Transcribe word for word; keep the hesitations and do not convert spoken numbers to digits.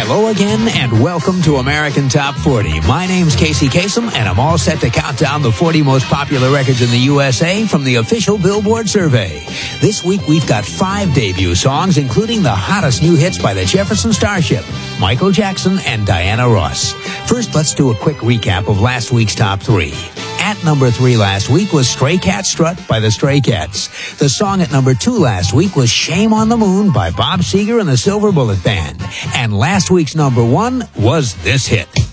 Hello again, and welcome to American Top forty. My name's Casey Kasem, and I'm all set to count down the forty most popular records in the U S A from the official Billboard survey. This week, we've got five debut songs, including the hottest new hits by the Jefferson Starship, Michael Jackson, and Diana Ross. First, let's do a quick recap of last week's top three. At number three last week was Stray Cat Strut by the Stray Cats. The song at number two last week was Shame on the Moon by Bob Seger and the Silver Bullet Band. And last week's number one was this hit.